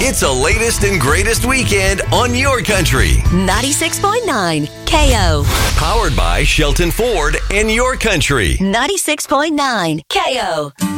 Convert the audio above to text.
It's a latest and greatest weekend on your country. 96.9 KO. Powered by Shelton Ford and your country. 96.9 KO.